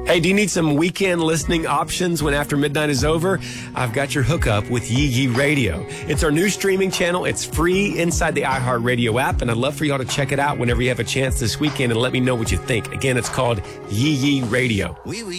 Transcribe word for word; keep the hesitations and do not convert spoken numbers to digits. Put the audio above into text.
Hey, do you need some weekend listening options when after midnight is over? I've got your hookup with Yee Yee Radio. It's our new streaming channel. It's free inside the iHeartRadio app, and I'd love for y'all to check it out whenever you have a chance this weekend and let me know what you think. Again, it's called Yee Yee Radio. Oui, oui.